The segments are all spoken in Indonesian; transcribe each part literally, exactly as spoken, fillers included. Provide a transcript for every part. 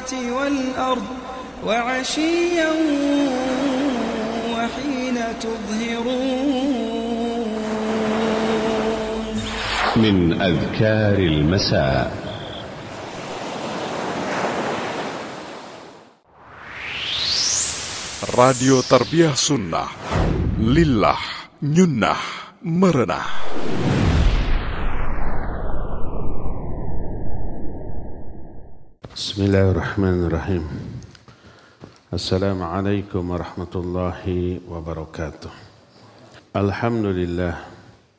السماوات والأرض وعشيا وحين تظهرون. من أذكار المساء. Radio Tarbiyah Sunnah, Lillah, Nyunnah, Merenah. Bismillahirrahmanirrahim. Assalamualaikum warahmatullahi wabarakatuh. Alhamdulillah.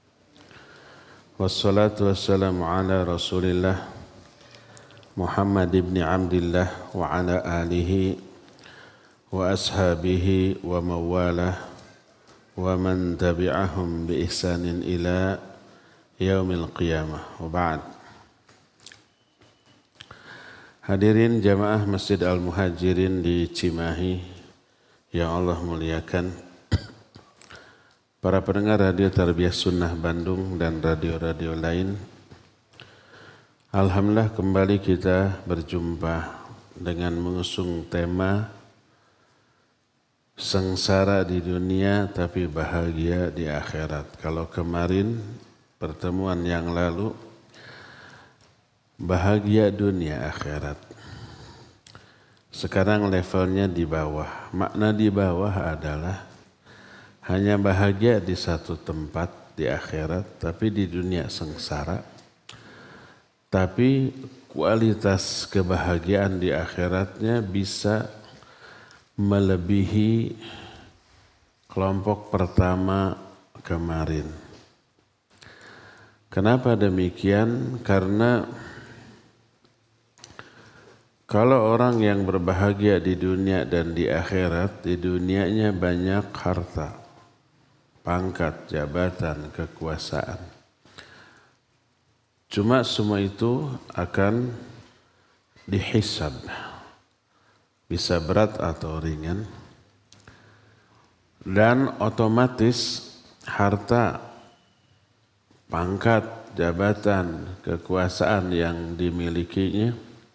Wassalatu wassalamu ala Rasulillah Muhammad ibn Abdillah wa ala alihi wa ashabihi wa mawalah wa man tabi'ahum bi ihsanin ila yaumil qiyamah wa ba'd. Hadirin jamaah Masjid Al-Muhajirin di Cimahi yang Allah muliakan, para pendengar Radio Tarbiyah Sunnah Bandung dan radio-radio lain, alhamdulillah kembali kita berjumpa dengan mengusung tema sengsara di dunia tapi bahagia di akhirat. Kalau kemarin pertemuan yang lalu bahagia dunia akhirat, sekarang levelnya di bawah. Makna di bawah adalah hanya bahagia di satu tempat di akhirat, tapi di dunia sengsara. Tapi kualitas kebahagiaan di akhiratnya bisa melebihi kelompok pertama kemarin. Kenapa demikian? Karena kalau orang yang berbahagia di dunia dan di akhirat, di dunianya banyak harta, pangkat, jabatan, kekuasaan. Cuma semua itu akan dihisab. Bisa berat atau ringan, dan otomatis harta, pangkat, jabatan, kekuasaan yang dimilikinya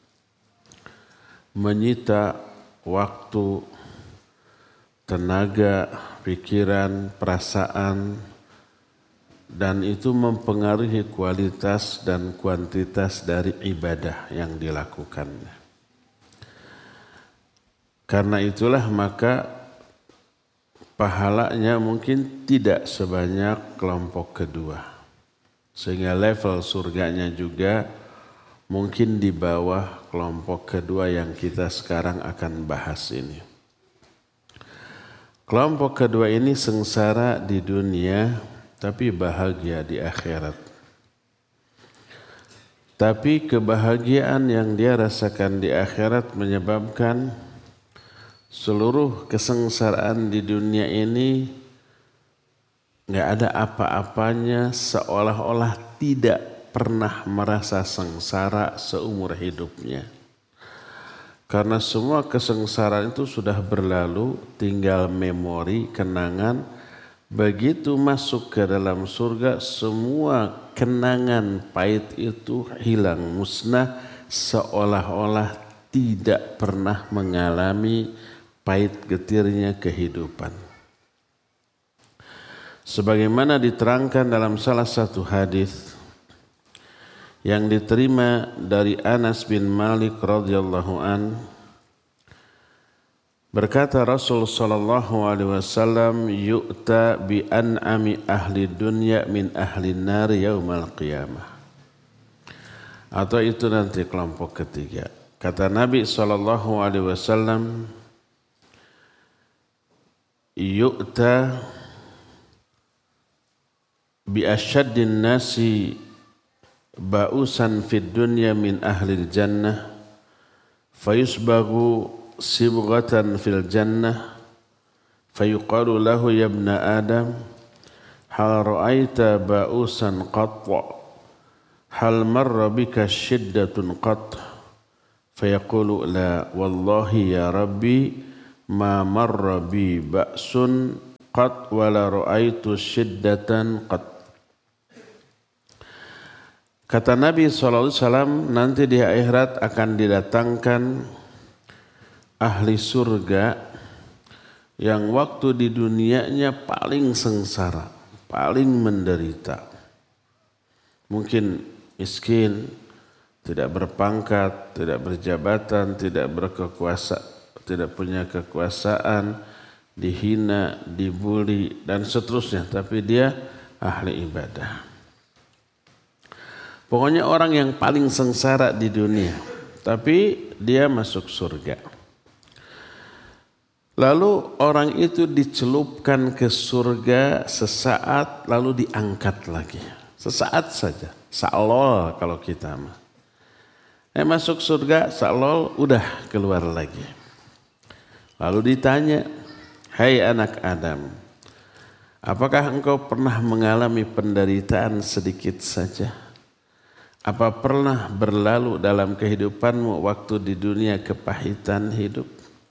menyita waktu, tenaga, pikiran, perasaan, dan itu mempengaruhi kualitas dan kuantitas dari ibadah yang dilakukannya. Karena itulah maka pahalanya mungkin tidak sebanyak kelompok kedua. Sehingga level surganya juga mungkin di bawah kelompok kedua yang kita sekarang akan bahas ini. Kelompok kedua ini sengsara di dunia tapi bahagia di akhirat. Tapi kebahagiaan yang dia rasakan di akhirat menyebabkan seluruh kesengsaraan di dunia ini nggak ada apa-apanya, seolah-olah tidak pernah merasa sengsara seumur hidupnya. Karena semua kesengsaraan itu sudah berlalu, tinggal memori, kenangan. Begitu masuk ke dalam surga, semua kenangan pahit itu hilang, musnah, seolah-olah tidak pernah mengalami pahit getirnya kehidupan. Sebagaimana diterangkan dalam salah satu hadis yang diterima dari Anas bin Malik radhiyallahu an, berkata Rasul sallallahu alaihi wasallam, yu'ta bi an'ami ahli dunya min ahli nar yaumal qiyamah. Atau itu nanti kelompok ketiga. Kata Nabi sallallahu alaihi wasallam, yu'ta bi asyaddin nasi ba'usan fid dunya min ahli jannah fayusbagu sibghatan fil jannah fayuqalu lahu ya ibna adam hal ra'aita ba'usan qatta hal marra bika syiddatun qatta fayaqulu la wallahi ya rabbi ma marra bi ba'sun qat wala ra'aitu syiddatan qat. Kata Nabi shallallahu alaihi wasallam, nanti di akhirat akan didatangkan ahli surga yang waktu di dunianya paling sengsara, paling menderita. Mungkin miskin, tidak berpangkat, tidak berjabatan, tidak berkekuasaan, tidak punya kekuasaan, dihina, dibuli dan seterusnya, tapi dia ahli ibadah. Pokoknya orang yang paling sengsara di dunia, tapi dia masuk surga. Lalu orang itu dicelupkan ke surga sesaat lalu diangkat lagi. Sesaat saja, sa'lol kalau kita mah. Eh masuk surga, sa'lol udah keluar lagi. Lalu ditanya, hai anak Adam, apakah engkau pernah mengalami penderitaan sedikit saja? Apa pernah berlalu dalam kehidupanmu waktu di dunia kepahitan hidup?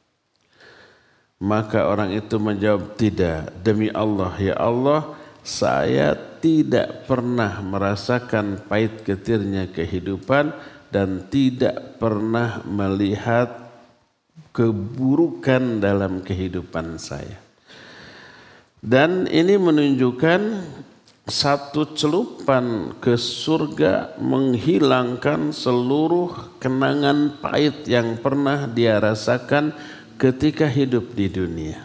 Maka orang itu menjawab, tidak. Demi Allah, ya Allah, saya tidak pernah merasakan pahit getirnya kehidupan dan tidak pernah melihat keburukan dalam kehidupan saya. Dan ini menunjukkan satu celupan ke surga menghilangkan seluruh kenangan pahit yang pernah dia rasakan ketika hidup di dunia.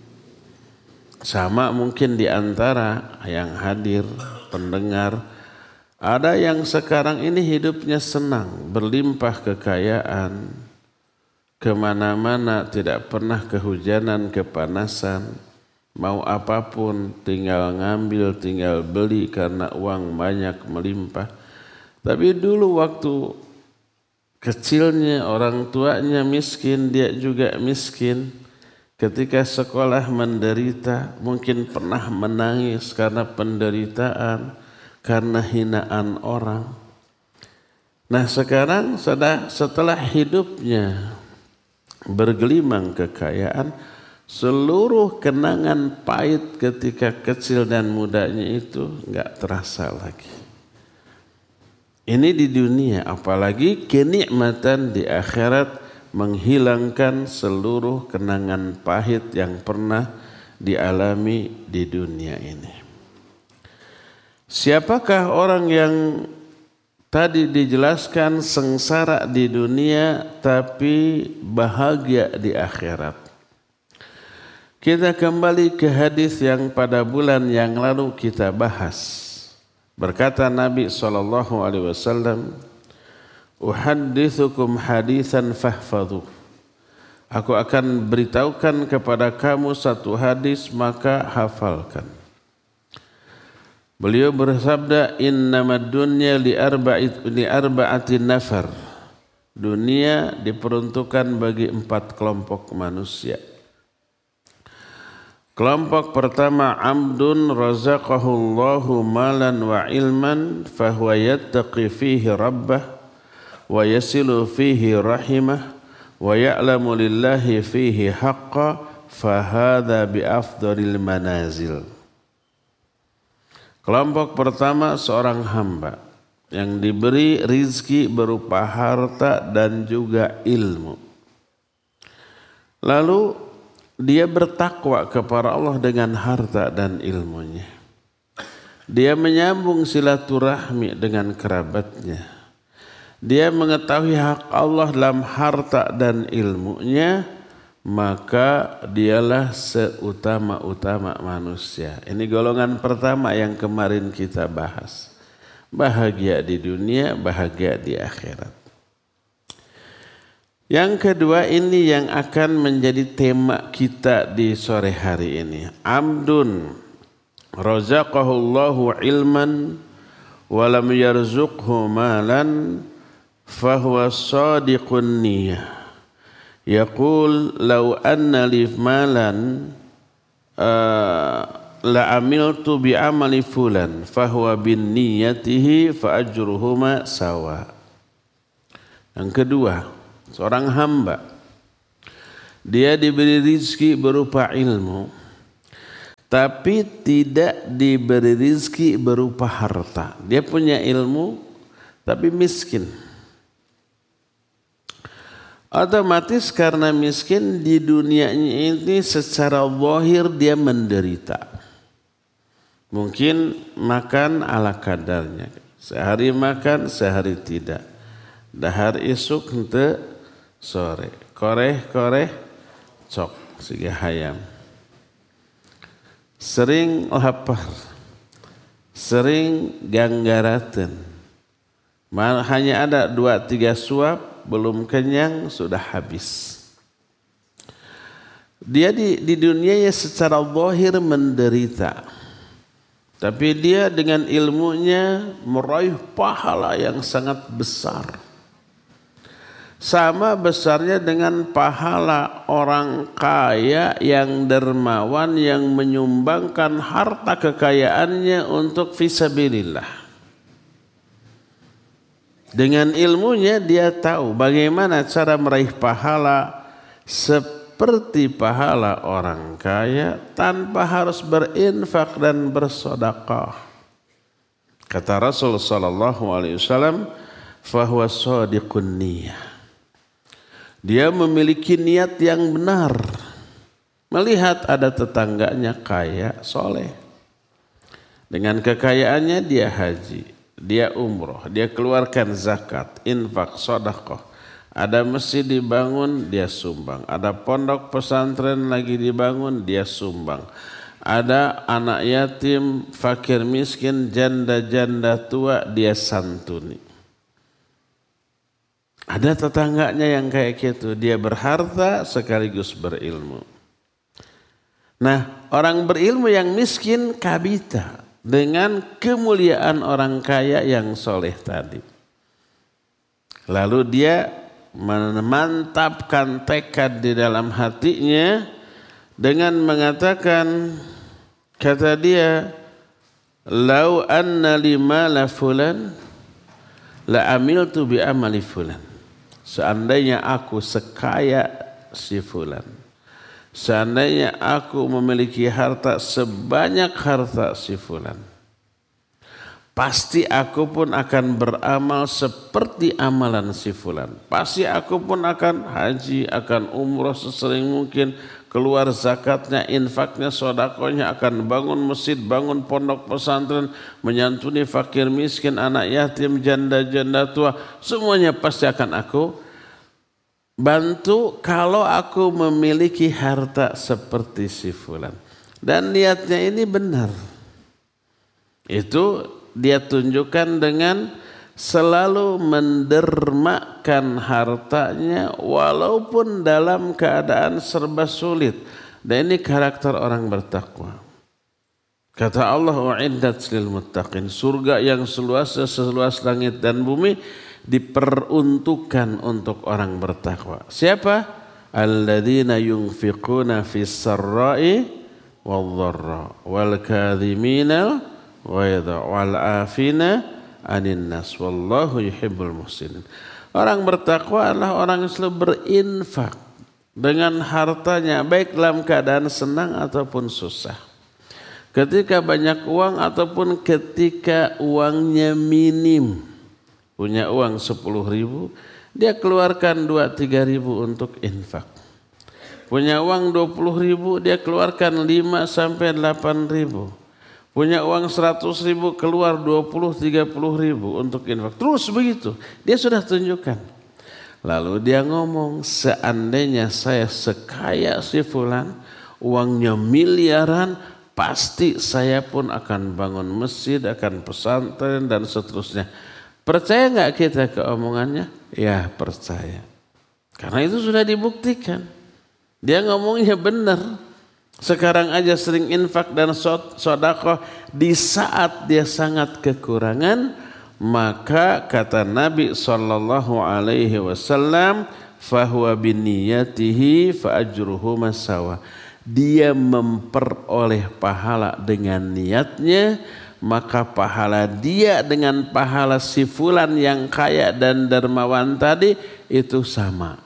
Sama mungkin di antara yang hadir, pendengar, ada yang sekarang ini hidupnya senang, berlimpah kekayaan, kemana-mana tidak pernah kehujanan, kepanasan, mau apapun tinggal ngambil, tinggal beli karena uang banyak melimpah. Tapi dulu waktu kecilnya orang tuanya miskin, dia juga miskin. Ketika sekolah menderita, mungkin pernah menangis karena penderitaan, karena hinaan orang. Nah sekarang setelah hidupnya bergelimang kekayaan, seluruh kenangan pahit ketika kecil dan mudanya itu enggak terasa lagi. Ini di dunia, apalagi kenikmatan di akhirat menghilangkan seluruh kenangan pahit yang pernah dialami di dunia ini. Siapakah orang yang tadi dijelaskan sengsara di dunia tapi bahagia di akhirat? Kita kembali ke hadis yang pada bulan yang lalu kita bahas. Berkata Nabi sallallahu alaihi wasallam, "Uhadditsukum hadisan fahfadhu." Aku akan beritahukan kepada kamu satu hadis, maka hafalkan. Beliau bersabda, "Innamad dunya li arba'it li arba'atin nafar." Dunia diperuntukkan bagi empat kelompok manusia. Kelompok pertama, amdun razaqahullahu malan wa ilman fahuwa yattaqi fihi rabbah wa yasilu fihi rahimah wa ya'lamu lillahi fihi haqqa fahadha bi afdalil manazil. Kelompok pertama, seorang hamba yang diberi rizki berupa harta dan juga ilmu. Lalu dia bertakwa kepada Allah dengan harta dan ilmunya. Dia menyambung silaturahmi dengan kerabatnya. Dia mengetahui hak Allah dalam harta dan ilmunya, maka dialah seutama-utama manusia. Ini golongan pertama yang kemarin kita bahas. Bahagia di dunia, bahagia di akhirat. Yang kedua, ini yang akan menjadi tema kita di sore hari ini. Amdun razaqahullahu ilman wa lam yarzuqhu malan fahuwa sadiqun niyah. Yaqul law anna li malan uh, la amiltu bi amali fulan fahuwa bin niyatihi fa ajruhuma sawa. Yang kedua, seorang hamba, dia diberi rizki berupa ilmu, tapi tidak diberi rizki berupa harta. Dia punya ilmu, tapi miskin. Otomatis karena miskin di dunianya ini secara zahir dia menderita. Mungkin makan ala kadarnya. Sehari makan, sehari tidak. Dahar isuk henteu sore. Koreh-koreh cok siga hayam. Sering lapar. Sering ganggaraten. Hanya ada dua tiga suap. Belum kenyang sudah habis. Dia di, di dunia ya secara zahir menderita. Tapi dia dengan ilmunya meraih pahala yang sangat besar. Sama besarnya dengan pahala orang kaya yang dermawan yang menyumbangkan harta kekayaannya untuk fisabilillah. Dengan ilmunya dia tahu bagaimana cara meraih pahala seperti pahala orang kaya tanpa harus berinfak dan bersedekah. Kata Rasul sallallahu alaihi wasallam, "Fahuwa shadiqun niyah." Dia memiliki niat yang benar. Melihat ada tetangganya kaya, soleh. Dengan kekayaannya dia haji. Dia umroh, dia keluarkan zakat, infak, sedekah. Ada masjid dibangun, dia sumbang. Ada pondok pesantren lagi dibangun, dia sumbang. Ada anak yatim, fakir miskin, janda-janda tua, dia santuni. Ada tetangganya yang kayak gitu, dia berharta sekaligus berilmu. Nah, orang berilmu yang miskin kabita. Dengan kemuliaan orang kaya yang soleh tadi. Lalu dia memantapkan tekad di dalam hatinya dengan mengatakan, kata dia, "Lau anna lima la fulan la amiltu bi amali fulan." Seandainya aku sekaya si fulan, seandainya aku memiliki harta sebanyak harta si fulan, pasti aku pun akan beramal seperti amalan si fulan. Pasti aku pun akan haji, akan umroh sesering mungkin, keluar zakatnya, infaknya, sodakohnya, akan bangun masjid, bangun pondok pesantren, menyantuni fakir miskin, anak yatim, janda-janda tua. Semuanya pasti akan aku bantu kalau aku memiliki harta seperti si fulan. Dan niatnya ini benar. Itu dia tunjukkan dengan selalu mendermakan hartanya walaupun dalam keadaan serba sulit. Dan ini karakter orang bertakwa. Kata Allah, "U'iddat lil muttaqin." Surga yang seluas seluas langit dan bumi diperuntukkan untuk orang bertakwa. Siapa? Alladzina yunfiquna fis sarra'i wal dharra wal kadhimina ghaidha wal afina 'anil nas wallahu yuhibbul muhsinin. Orang bertakwa adalah orang yang selalu berinfak dengan hartanya baik dalam keadaan senang ataupun susah. Ketika banyak uang ataupun ketika uangnya minim. Punya uang sepuluh ribu, dia keluarkan dua tiga ribu untuk infak. Punya uang dua puluh ribu, dia keluarkan lima sampai delapan ribu. Punya uang seratus ribu, keluar dua puluh tiga puluh ribu untuk infak. Terus begitu, dia sudah tunjukkan. Lalu dia ngomong, seandainya saya sekaya si fulan, uangnya miliaran, pasti saya pun akan bangun masjid, akan pesantren dan seterusnya. Percaya nggak kita ke omongannya? Ya percaya. Karena itu sudah dibuktikan. Dia ngomongnya benar. Sekarang aja sering infak dan sedekah di saat dia sangat kekurangan, maka kata Nabi sallallahu alaihi wasallam, fahuwa binniyatihi fa ajruhu masawa. Dia memperoleh pahala dengan niatnya, maka pahala dia dengan pahala si fulan yang kaya dan dermawan tadi itu sama.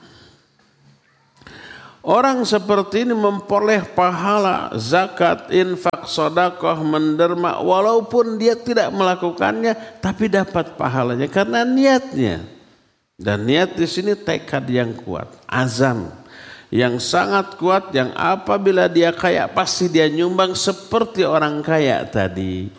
Orang seperti ini memperoleh pahala zakat, infak, sedekah, menderma walaupun dia tidak melakukannya tapi dapat pahalanya karena niatnya. Dan niat di sini tekad yang kuat, azam yang sangat kuat, yang apabila dia kaya pasti dia nyumbang seperti orang kaya tadi.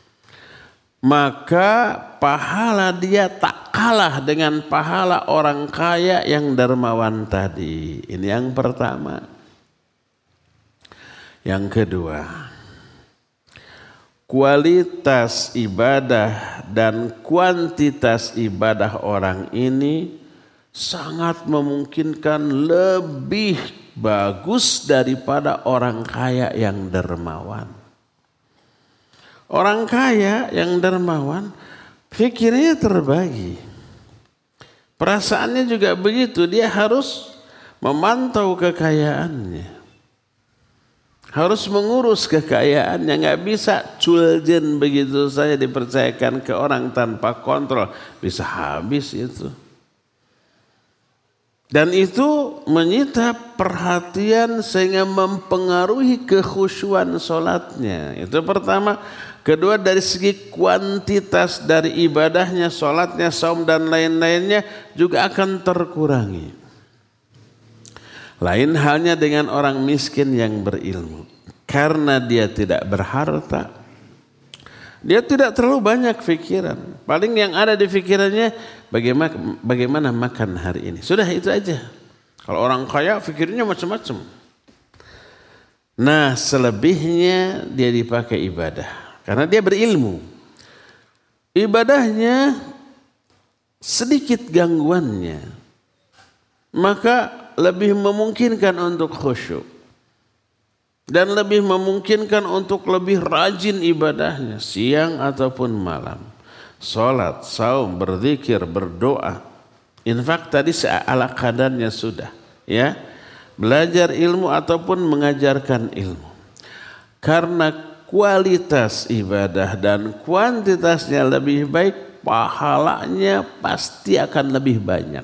Maka pahala dia tak kalah dengan pahala orang kaya yang dermawan tadi. Ini yang pertama. Yang kedua, kualitas ibadah dan kuantitas ibadah orang ini sangat memungkinkan lebih bagus daripada orang kaya yang dermawan. Orang kaya yang dermawan pikirnya terbagi. Perasaannya juga begitu, dia harus memantau kekayaannya. Harus mengurus kekayaannya, nggak bisa culjen begitu saja dipercayakan ke orang tanpa kontrol, bisa habis itu. Dan itu menyita perhatian sehingga mempengaruhi kekhusyuan sholatnya. Itu pertama. Kedua, dari segi kuantitas dari ibadahnya, sholatnya, saum dan lain-lainnya juga akan terkurangi. Lain halnya dengan orang miskin yang berilmu. Karena dia tidak berharta, dia tidak terlalu banyak pikiran. Paling yang ada di pikirannya bagaimana, bagaimana makan hari ini. Sudah itu aja. Kalau orang kaya pikirnya macam-macam. Nah, selebihnya dia dipakai ibadah. Karena dia berilmu. Ibadahnya sedikit gangguannya. Maka lebih memungkinkan untuk khusyuk. Dan lebih memungkinkan untuk lebih rajin ibadahnya. Siang ataupun malam. Salat, saum, berzikir, berdoa. Infak tadi ala kadarnya sudah. Ya, belajar ilmu ataupun mengajarkan ilmu. Karena kualitas ibadah dan kuantitasnya lebih baik, pahalanya pasti akan lebih banyak.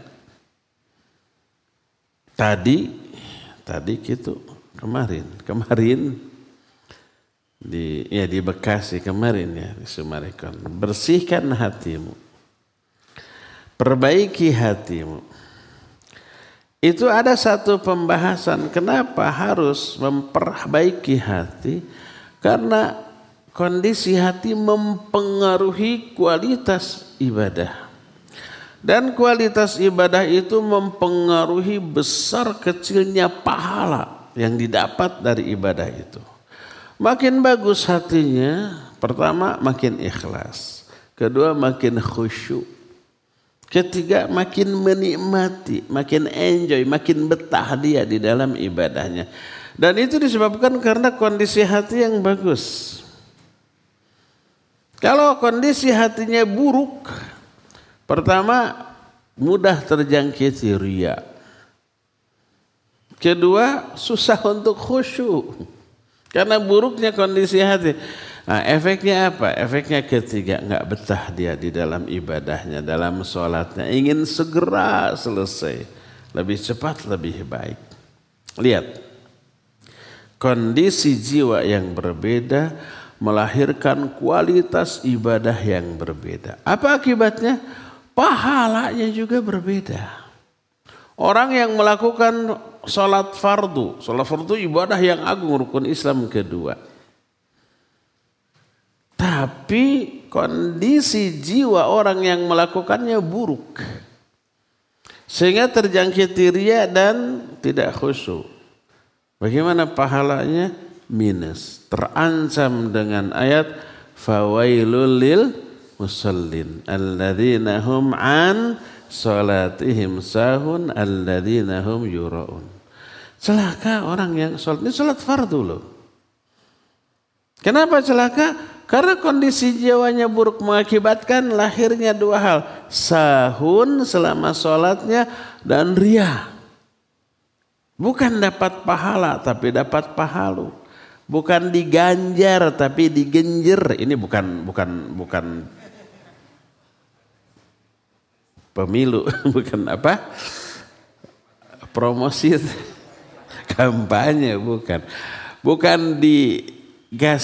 Tadi, tadi gitu kemarin, kemarin di ya di Bekasi kemarin ya di Summarecon. Bersihkan hatimu, perbaiki hatimu. Itu ada satu pembahasan kenapa harus memperbaiki hati, karena kondisi hati mempengaruhi kualitas ibadah. Dan kualitas ibadah itu mempengaruhi besar kecilnya pahala yang didapat dari ibadah itu. Makin bagus hatinya, pertama makin ikhlas, kedua makin khusyuk, ketiga makin menikmati, makin enjoy, makin betah dia di dalam ibadahnya. Dan itu disebabkan karena kondisi hati yang bagus. Kalau kondisi hatinya buruk, pertama mudah terjangkiti riya. Kedua susah untuk khusyuk. Karena buruknya kondisi hati. Nah, efeknya apa? Efeknya ketiga, enggak betah dia di dalam ibadahnya, dalam sholatnya. Ingin segera selesai. Lebih cepat, lebih baik. Lihat. Kondisi jiwa yang berbeda melahirkan kualitas ibadah yang berbeda. Apa akibatnya? Pahalanya juga berbeda. Orang yang melakukan sholat fardu. Sholat fardu ibadah yang agung, rukun Islam kedua. Tapi kondisi jiwa orang yang melakukannya buruk. Sehingga terjangkit riya dan tidak khusyuk. Bagaimana pahalanya? Minus. Terancam dengan ayat fawailul lil musallin alladzina hum an salatihim sahun alladzina hum yuraun. Celaka orang yang salat. Ini salat fardu loh. Kenapa celaka? Karena kondisi jiwanya buruk mengakibatkan lahirnya dua hal. Sahun selama salatnya dan riya. Bukan dapat pahala tapi dapat pahalu. Bukan diganjar tapi digenjer. Ini bukan bukan bukan pemilu, bukan apa? Promosi kampanye bukan. Bukan digas